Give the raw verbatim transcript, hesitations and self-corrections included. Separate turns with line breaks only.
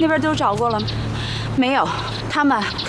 那边都找过了吗？
没有，他们